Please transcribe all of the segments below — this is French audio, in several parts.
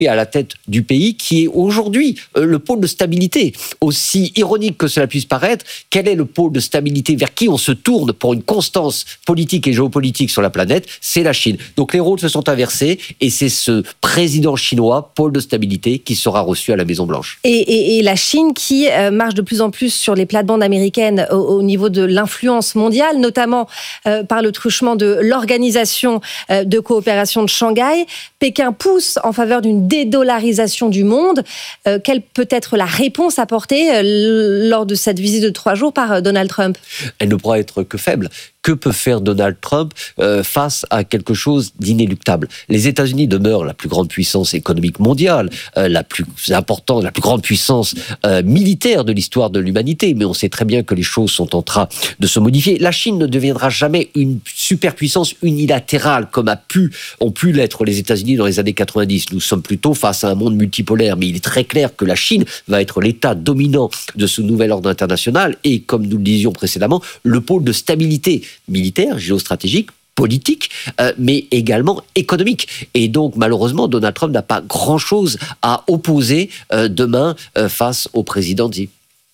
et à la tête du pays qui est aujourd'hui le pôle de stabilité. Aussi ironique que cela puisse paraître, quel est le pôle de stabilité vers qui on se tourne pour une constance politique et géopolitique sur la planète? C'est la Chine. Donc les rôles se sont inversés et c'est ce président chinois, pôle de stabilité, qui sera reçu à la Maison-Blanche. Et la Chine qui marche de plus en plus sur les plates-bandes américaines au niveau de l'influence mondiale, notamment par le truchement de l'Organisation de coopération de Shanghai. Pékin pousse en faveur d'une dédollarisation du monde. Quelle peut être la réponse apportée lors de cette visite de 3 jours par Donald Trump? Elle ne pourra être que faible. Que peut faire Donald Trump face à quelque chose d'inéluctable? Les États-Unis demeurent la plus grande puissance économique mondiale, la plus importante, la plus grande puissance militaire de l'histoire de l'humanité, mais on sait très bien que les choses sont en train de se modifier. La Chine ne deviendra jamais une superpuissance unilatérale comme ont pu l'être les États-Unis dans les années 90. Nous sommes plutôt face à un monde multipolaire, mais il est très clair que la Chine va être l'État dominant de ce nouvel ordre international et, comme nous le disions précédemment, le pôle de stabilité militaire, géostratégique, politique, mais également économique. Et donc, malheureusement, Donald Trump n'a pas grand-chose à opposer demain face au président Xi.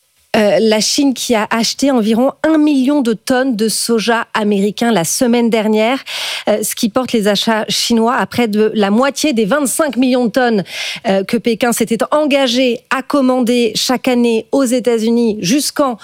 La Chine qui a acheté environ 1 million de tonnes de soja américain la semaine dernière, ce qui porte les achats chinois à près de la moitié des 25 millions de tonnes que Pékin s'était engagé à commander chaque année aux États-Unis jusqu'en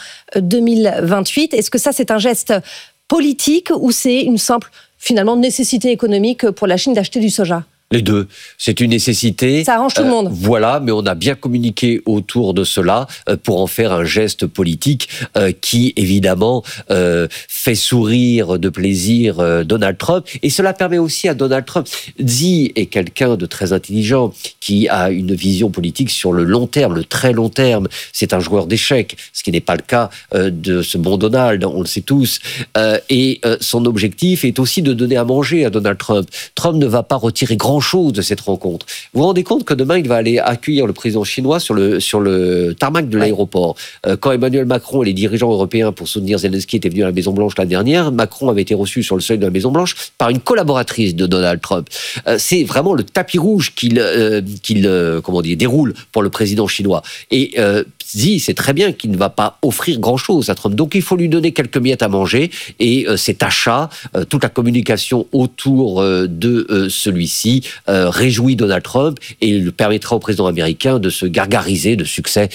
2028. Est-ce que ça, c'est un geste politique ou c'est une simple, finalement, nécessité économique pour la Chine d'acheter du soja? Les deux. C'est une nécessité. Ça arrange tout le monde. Voilà, mais on a bien communiqué autour de cela pour en faire un geste politique qui, évidemment, fait sourire de plaisir Donald Trump. Et cela permet aussi à Donald Trump. Xi est quelqu'un de très intelligent qui a une vision politique sur le long terme, le très long terme. C'est un joueur d'échecs, ce qui n'est pas le cas de ce bon Donald, on le sait tous. Et son objectif est aussi de donner à manger à Donald Trump. Trump ne va pas retirer grand-chose de cette rencontre. Vous vous rendez compte que demain, il va aller accueillir le président chinois sur le tarmac de l'aéroport. Quand Emmanuel Macron et les dirigeants européens pour soutenir Zelensky étaient venus à la Maison-Blanche l'année dernière, Macron avait été reçu sur le seuil de la Maison-Blanche par une collaboratrice de Donald Trump. C'est vraiment le tapis rouge qu'il déroule pour le président chinois. Et Xi sait très bien qu'il ne va pas offrir grand-chose à Trump. Donc, il faut lui donner quelques miettes à manger. Et cet achat, toute la communication autour de celui-ci réjouit Donald Trump et le permettra au président américain de se gargariser de succès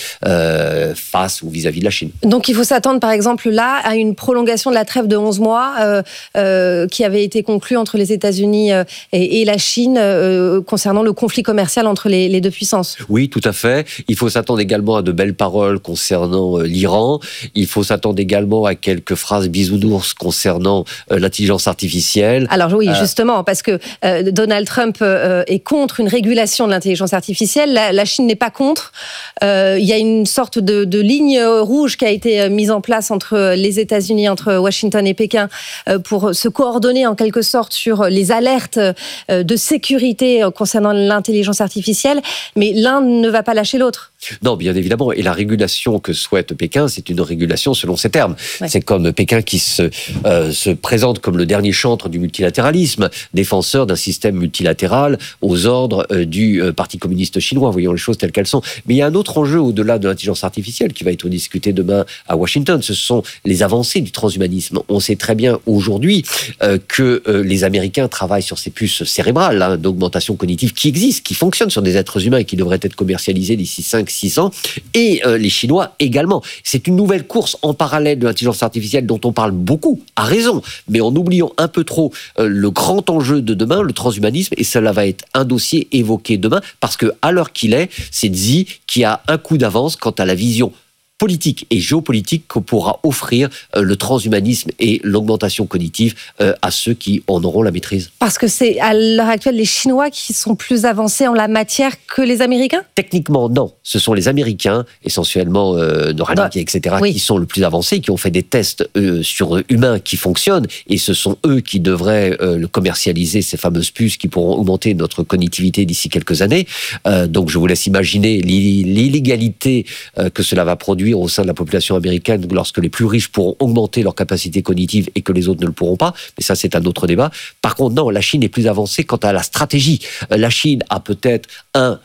face ou vis-à-vis de la Chine. Donc, il faut s'attendre, par exemple, là, à une prolongation de la trêve de 11 mois qui avait été conclue entre les États-Unis et la Chine concernant le conflit commercial entre les deux puissances. Oui, tout à fait. Il faut s'attendre également à de belles paroles concernant l'Iran. Il faut s'attendre également à quelques phrases bisounours concernant l'intelligence artificielle. Alors oui, justement, parce que Donald Trump est contre une régulation de l'intelligence artificielle. La Chine n'est pas contre. Il y a une sorte de ligne rouge qui a été mise en place entre les États-Unis, entre Washington et Pékin, pour se coordonner en quelque sorte sur les alertes de sécurité concernant l'intelligence artificielle. Mais l'un ne va pas lâcher l'autre. Non, bien évidemment. Et la régulation que souhaite Pékin, c'est une régulation selon ses termes. Ouais. C'est comme Pékin qui se présente comme le dernier chantre du multilatéralisme, défenseur d'un système multilatéral aux ordres du Parti communiste chinois. Voyons les choses telles qu'elles sont. Mais il y a un autre enjeu au-delà de l'intelligence artificielle qui va être discuté demain à Washington. Ce sont les avancées du transhumanisme. On sait très bien aujourd'hui que les Américains travaillent sur ces puces cérébrales d'augmentation cognitive qui existent, qui fonctionnent sur des êtres humains et qui devraient être commercialisées d'ici 5-6 ans, et les Chinois également. C'est une nouvelle course en parallèle de l'intelligence artificielle dont on parle beaucoup, à raison, mais en oubliant un peu trop le grand enjeu de demain, le transhumanisme, et cela va être un dossier évoqué demain, parce que à l'heure qu'il est, c'est Xi qui a un coup d'avance quant à la vision politique et géopolitique que pourra offrir le transhumanisme et l'augmentation cognitive à ceux qui en auront la maîtrise. Parce que c'est à l'heure actuelle les Chinois qui sont plus avancés en la matière que les Américains ? Techniquement, non. Ce sont les Américains, essentiellement Neuralink, etc., oui, qui sont le plus avancés, qui ont fait des tests sur humains qui fonctionnent, et ce sont eux qui devraient commercialiser ces fameuses puces qui pourront augmenter notre cognitivité d'ici quelques années. Donc je vous laisse imaginer l'illégalité que cela va produire au sein de la population américaine lorsque les plus riches pourront augmenter leur capacité cognitive et que les autres ne le pourront pas. Mais ça, c'est un autre débat. Par contre, non, la Chine est plus avancée quant à la stratégie. La Chine a peut-être un